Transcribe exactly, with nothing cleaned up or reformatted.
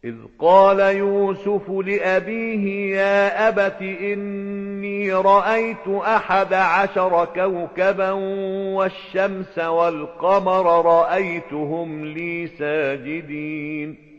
إذ قال يوسف لأبيه يا أبت إني رأيت أحد عشر كوكبا والشمس والقمر رأيتهم لي ساجدين